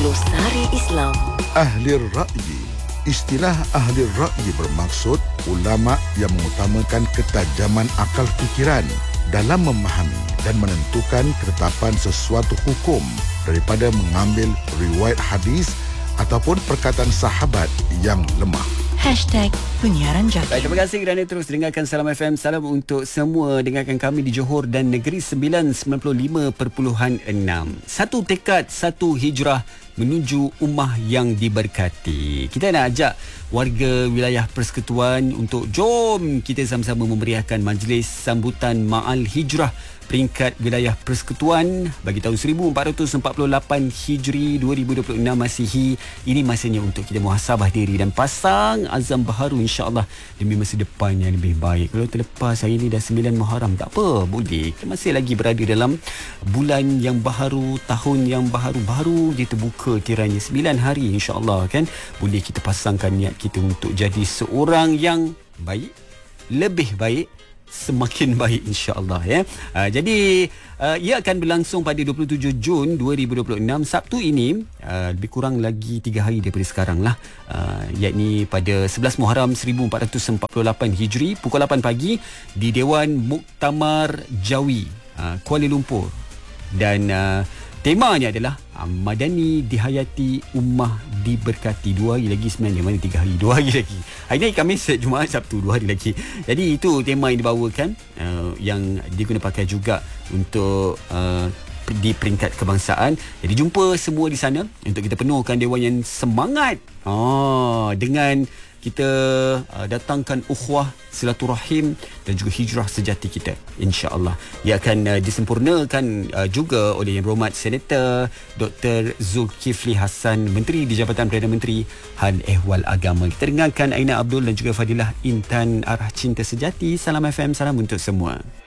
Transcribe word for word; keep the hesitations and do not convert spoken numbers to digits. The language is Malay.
Glosari Islam. Ahli ra'yi. Istilah ahli ra'yi bermaksud ulama yang mengutamakan ketajaman akal fikiran dalam memahami dan menentukan ketetapan sesuatu hukum daripada mengambil riwayat hadis ataupun perkataan sahabat yang lemah. Hashtag Penyiaran Jaki. Baik, terima kasih kerana terus dengarkan Salam F M. Salam untuk semua. Dengarkan kami di Johor dan Negeri Sembilan, sembilan puluh lima perpuluhan enam. Satu tekad, satu hijrah menuju ummah yang diberkati. Kita nak ajak warga wilayah Persekutuan untuk jom kita sama-sama memeriahkan majlis sambutan Ma'al Hijrah peringkat wilayah Persekutuan bagi tahun seribu empat ratus empat puluh lapan Hijri dua ribu dua puluh enam Masihi. Ini masanya untuk kita muhasabah diri dan pasang azam baharu insya-Allah demi masa depan yang lebih baik. Kalau terlepas hari ini dah sembilan Muharram, tak apa, boleh. Kita masih lagi berada dalam bulan yang baharu, tahun yang baharu-baru dia terbuka kiranya sembilan hari insya-Allah kan. Boleh kita pasangkan niat kita untuk jadi seorang yang baik, lebih baik, semakin baik insya-Allah ya. Uh, jadi uh, ia akan berlangsung pada dua puluh tujuh Jun dua ribu dua puluh enam Sabtu ini, uh, lebih kurang lagi tiga hari daripada sekarang lah, uh, yakni pada sebelas Muharram seribu empat ratus empat puluh lapan Hijri pukul lapan pagi di Dewan Muktamar Jawi, uh, Kuala Lumpur. Dan uh, temanya adalah uh, Madani dihayati, ummah diberkati. Dua hari lagi sebenarnya, mana tiga hari, dua hari lagi. Hari ni Khamis, Jumaat, Sabtu, dua hari lagi. Jadi itu tema yang dibawakan, uh, yang diguna pakai juga untuk uh, di peringkat kebangsaan. Jadi jumpa semua di sana untuk kita penuhkan dewan yang semangat, oh, dengan kita uh, datangkan ukhuwah, silaturahim dan juga hijrah sejati kita insya-Allah. Ia akan uh, disempurnakan uh, juga oleh Yang Berhormat Senator Doktor Zulkifli Hassan, Menteri di Jabatan Perdana Menteri Hal Ehwal Agama. Kita dengarkan Aina Abdul dan juga Fadilah Intan Arah Cinta Sejati. Salam F M, salam untuk semua.